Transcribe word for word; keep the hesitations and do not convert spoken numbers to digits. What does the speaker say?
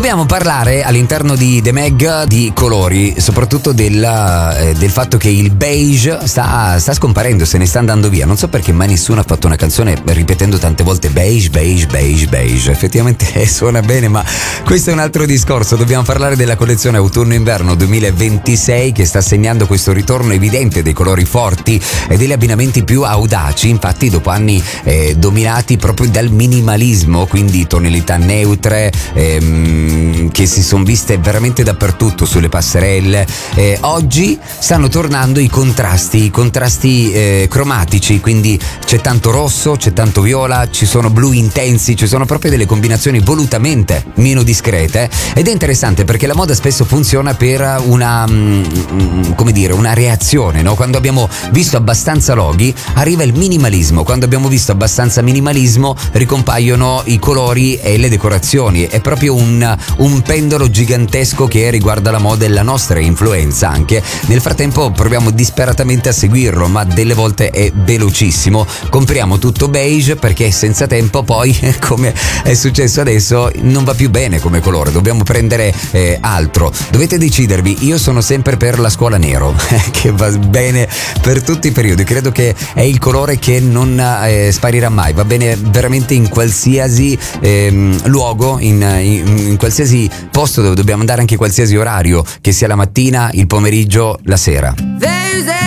Dobbiamo parlare all'interno di The Mag di colori, soprattutto del, eh, del fatto che il beige sta, sta scomparendo, se ne sta andando via. Non so perché mai nessuno ha fatto una canzone ripetendo tante volte beige, beige, beige, beige. Effettivamente suona bene, ma questo è un altro discorso. Dobbiamo parlare della collezione autunno-inverno duemilaventisei che sta segnando questo ritorno evidente dei colori forti e degli abbinamenti più audaci. Infatti dopo anni eh, dominati proprio dal minimalismo, quindi tonalità neutre, ehm, che si sono viste veramente dappertutto sulle passerelle, eh, oggi stanno tornando i contrasti, i contrasti eh, cromatici, quindi c'è tanto rosso, c'è tanto viola, ci sono blu intensi, ci sono proprio delle combinazioni volutamente meno discrete, ed è interessante perché la moda spesso funziona per una, mm, come dire, una reazione, no? Quando abbiamo visto abbastanza loghi arriva il minimalismo, quando abbiamo visto abbastanza minimalismo ricompaiono i colori e le decorazioni. È proprio un, un pendolo gigantesco che riguarda la moda e la nostra influenza anche. Nel frattempo proviamo disperatamente a seguirlo, ma delle volte è velocissimo, compriamo tutto beige perché senza tempo poi, come è successo adesso, non va più bene come colore, dobbiamo prendere eh, altro. Dovete decidervi. Io sono sempre per la scuola nero che va bene per tutti i periodi, credo che è il colore che non eh, sparirà mai, va bene veramente in qualsiasi ehm, luogo, in, in, in qualsiasi posto dove dobbiamo andare, anche qualsiasi orario, che sia la mattina, il pomeriggio, la sera.